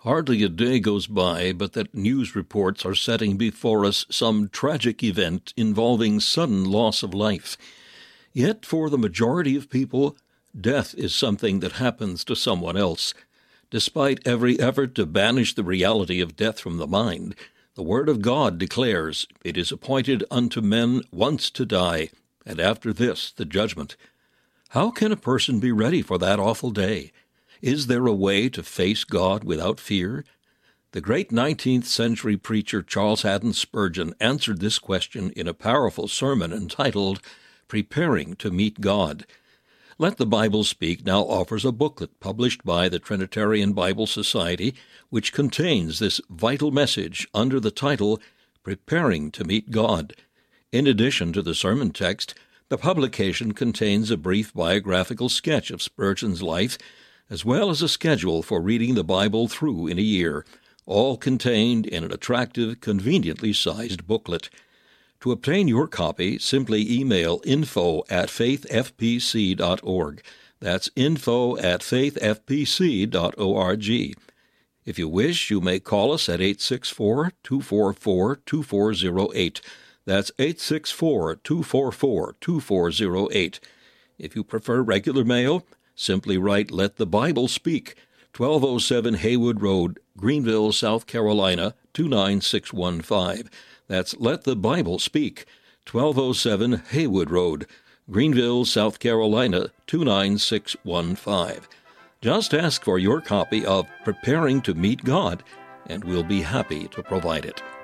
Hardly a day goes by but that news reports are setting before us some tragic event involving sudden loss of life. Yet for the majority of people, death is something that happens to someone else. Despite every effort to banish the reality of death from the mind, the Word of God declares, "It is appointed unto men once to die, and after this the judgment." How can a person be ready for that awful day? Is there a way to face God without fear? The great 19th century preacher Charles Haddon Spurgeon answered this question in a powerful sermon entitled, "Preparing to Meet God." Let the Bible Speak now offers a booklet published by the Trinitarian Bible Society, which contains this vital message under the title, "Preparing to Meet God." In addition to the sermon text, the publication contains a brief biographical sketch of Spurgeon's life, as well as a schedule for reading the Bible through in a year, all contained in an attractive, conveniently sized booklet. To obtain your copy, simply email info@faithfpc.org. That's info@faithfpc.org. If you wish, you may call us at 864-244-2408. That's 864-244-2408. If you prefer regular mail, simply write Let the Bible Speak, 1207 Haywood Road, Greenville, South Carolina, 29615. That's Let the Bible Speak, 1207 Haywood Road, Greenville, South Carolina, 29615. Just ask for your copy of Preparing to Meet God, and we'll be happy to provide it.